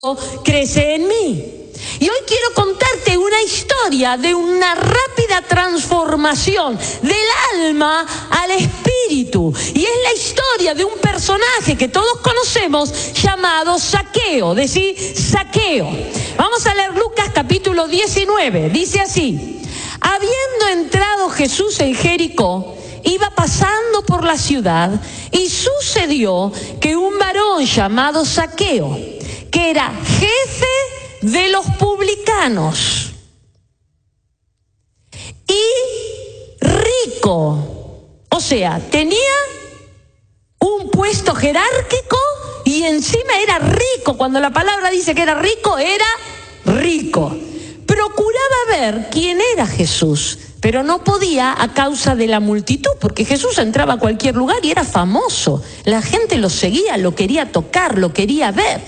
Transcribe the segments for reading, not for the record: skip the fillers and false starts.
crece en mí. Y hoy quiero contarte una historia de una rápida transformación del alma al espíritu. Y es la historia de un personaje que todos conocemos llamado Zaqueo. Decí Zaqueo. Vamos a leer Lucas capítulo 19. Dice así: habiendo entrado Jesús en Jericó, iba pasando por la ciudad y sucedió que un varón llamado Zaqueo, que era jefe de los publicanos y rico, o sea, tenía un puesto jerárquico y encima era rico. Cuando la palabra dice que era rico, procuraba ver quién era Jesús, pero no podía a causa de la multitud, porque Jesús entraba a cualquier lugar y era famoso. La gente lo seguía, lo quería tocar, lo quería ver.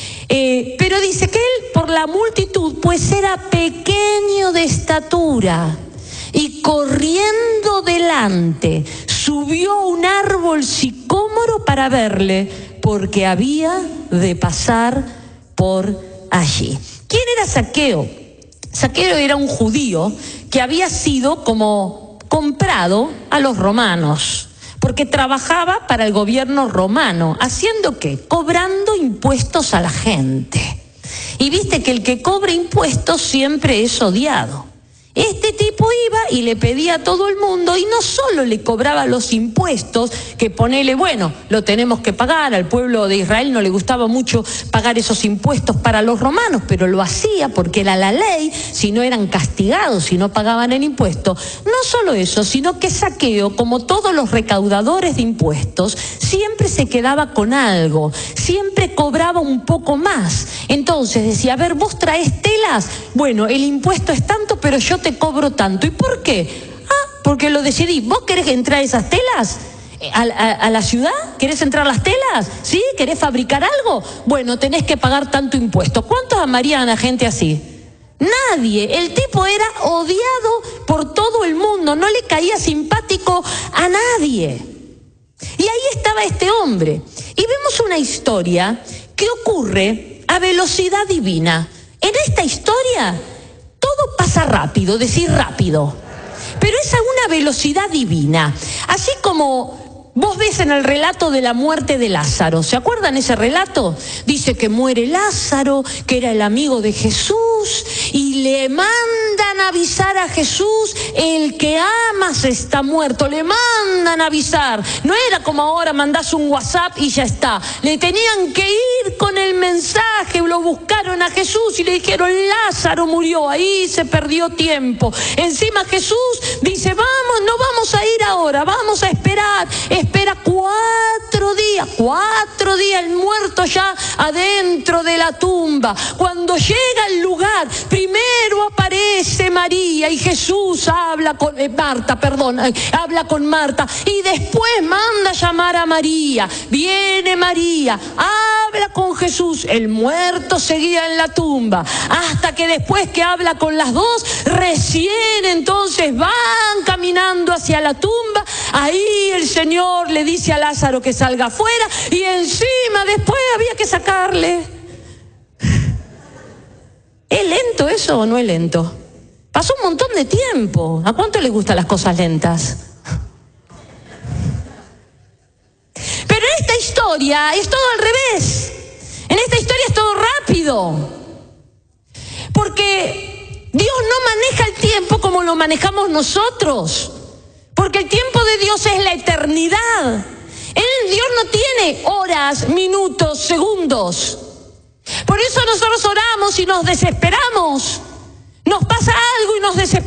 Pero dice que él, por la multitud, pues era pequeño de estatura, y corriendo delante, subió a un árbol sicómoro para verle, porque había de pasar por allí. ¿Quién era Zaqueo? Zaqueo era un judío que había sido como comprado a los romanos, porque trabajaba para el gobierno romano. ¿Haciendo qué? Cobrando impuestos a la gente. Y viste que el que cobra impuestos siempre es odiado. Este tipo iba y le pedía a todo el mundo, y no solo le cobraba los impuestos, que ponele, bueno, lo tenemos que pagar, al pueblo de Israel no le gustaba mucho pagar esos impuestos para los romanos, pero lo hacía porque era la ley, si no eran castigados, si no pagaban el impuesto. No solo eso, sino que Zaqueo, como todos los recaudadores de impuestos, siempre se quedaba con algo, siempre cobraba un poco más. Entonces decía: a ver, vos traés telas, bueno, el impuesto es tanto, pero yo te cobro tanto. ¿Y por qué? Porque lo decidí. ¿Vos querés entrar esas telas a la ciudad? ¿Querés entrar las telas? ¿Sí? ¿Querés fabricar algo? Bueno, tenés que pagar tanto impuesto. ¿Cuántos amarían a gente así? Nadie. El tipo era odiado por todo el mundo, no le caía simpático a nadie. Y ahí estaba este hombre. Y vemos una historia que ocurre a velocidad divina. En esta historia todo pasa rápido, decir rápido, pero es a una velocidad divina. Así como vos ves en el relato de la muerte de Lázaro, ¿se acuerdan ese relato? Dice que muere Lázaro, que era el amigo de Jesús, y le mandan avisar a Jesús: el que amas está muerto. Le mandan avisar. No era como ahora, mandás un WhatsApp y ya está. Le tenían que ir con el mensaje. Lo buscaron a Jesús y le dijeron: Lázaro murió. Ahí se perdió tiempo. Encima Jesús dice: vamos, no vamos a ir ahora, vamos a esperar. Espera 4 días, 4 días el muerto ya adentro de la tumba. Cuando llega al lugar, primero aparece María y Jesús habla con habla con Marta, y después manda a llamar a María. Viene María, habla con Jesús, el muerto seguía en la tumba, hasta que después que habla con las dos, recién entonces van caminando hacia la tumba. Ahí el Señor le dice a Lázaro que salga afuera, y encima después había que sacarle. ¿Es lento eso o no es lento? Pasó un montón de tiempo. ¿A cuánto les gustan las cosas lentas? Pero en esta historia es todo al revés. En esta historia es todo rápido. Porque Dios no maneja el tiempo como lo manejamos nosotros. Porque el tiempo de Dios es la eternidad. Dios no tiene horas, minutos, segundos. Por eso nosotros oramos y nos desesperamos. Nos pasa algo y nos desesperamos.